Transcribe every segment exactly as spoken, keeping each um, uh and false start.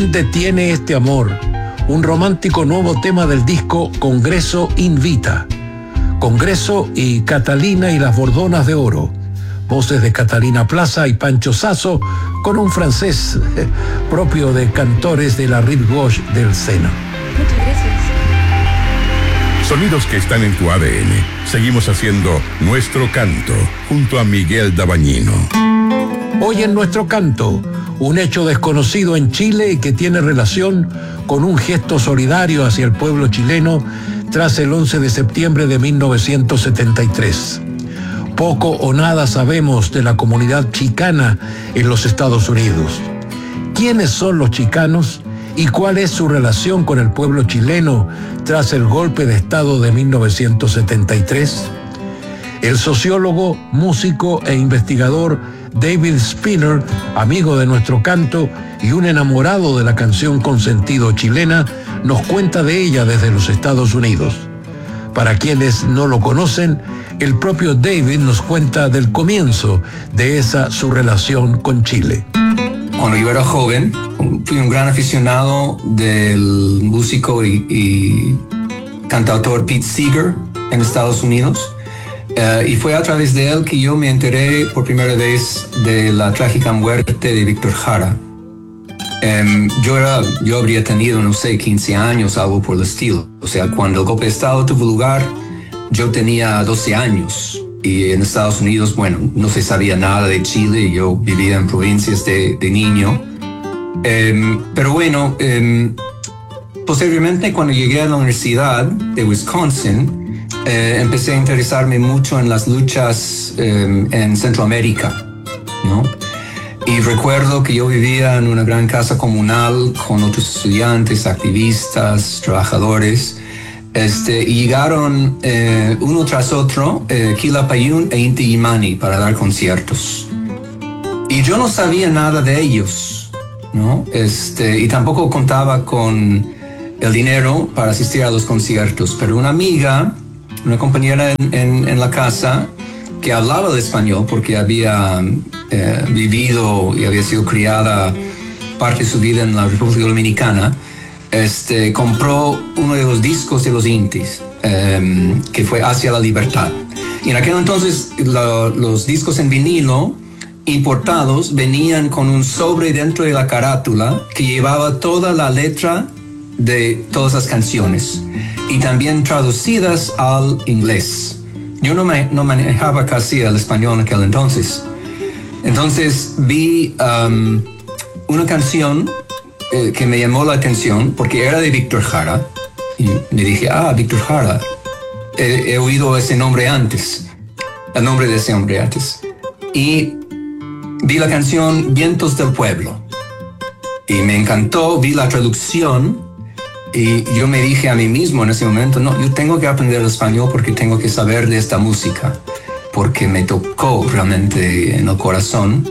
¿Quién detiene este amor? Un romántico nuevo tema del disco Congreso Invita. Congreso y Catalina y las Bordonas de Oro. Voces de Catalina Plaza y Pancho Sasso con un francés eh, propio de cantores de la Rive Gauche del Sena. Muchas gracias. Sonidos que están en tu A D N. Seguimos haciendo Nuestro Canto junto a Miguel Dabañino. Hoy en Nuestro Canto, un hecho desconocido en Chile y que tiene relación con un gesto solidario hacia el pueblo chileno tras el once de septiembre de mil novecientos setenta y tres. Poco o nada sabemos de la comunidad chicana en los Estados Unidos. ¿Quiénes son los chicanos y cuál es su relación con el pueblo chileno tras el golpe de Estado de mil novecientos setenta y tres? El sociólogo, músico e investigador David Spinner, amigo de Nuestro Canto y un enamorado de la canción con sentido chilena, nos cuenta de ella desde los Estados Unidos. Para quienes no lo conocen, el propio David nos cuenta del comienzo de esa su relación con Chile. Cuando yo era joven, fui un gran aficionado del músico y, y cantautor Pete Seeger en Estados Unidos. Uh, y fue a través de él que yo me enteré por primera vez de la trágica muerte de Víctor Jara. Um, yo, era, yo habría tenido, no sé, quince años, algo por el estilo. O sea, cuando el golpe de Estado tuvo lugar, yo tenía doce años. Y en Estados Unidos, bueno, no se sabía nada de Chile. Yo vivía en provincias de, de niño. Um, pero bueno, um, posteriormente cuando llegué a la Universidad de Wisconsin, Eh, empecé a interesarme mucho en las luchas eh, en Centroamérica, ¿no? Y recuerdo que yo vivía en una gran casa comunal con otros estudiantes, activistas, trabajadores, este, y llegaron eh, uno tras otro eh, Quilapayún e Inti Illimani para dar conciertos. Y yo no sabía nada de ellos, ¿no? Este, y tampoco contaba con el dinero para asistir a los conciertos, pero una amiga, una compañera en, en, en la casa que hablaba de español porque había eh, vivido y había sido criada parte de su vida en la República Dominicana, este, compró uno de los discos de los Intis, eh, que fue Hacia la Libertad. Y en aquel entonces la, los discos en vinilo importados venían con un sobre dentro de la carátula que llevaba toda la letra de todas las canciones y también traducidas al inglés. Yo no, me, no manejaba casi el español en aquel entonces. Entonces vi um, una canción eh, que me llamó la atención porque era de Víctor Jara y me dije, ah, Víctor Jara, he, he oído ese nombre antes, el nombre de ese hombre antes. Y vi la canción Vientos del Pueblo y me encantó, vi la traducción. Y yo me dije a mí mismo en ese momento, no, yo tengo que aprender el español porque tengo que saber de esta música, porque me tocó realmente en el corazón.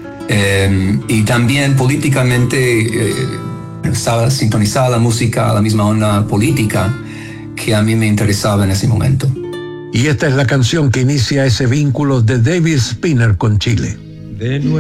Eh, y también políticamente eh, estaba sintonizada la música a la misma onda política que a mí me interesaba en ese momento. Y esta es la canción que inicia ese vínculo de David Spinner con Chile. De nuevo.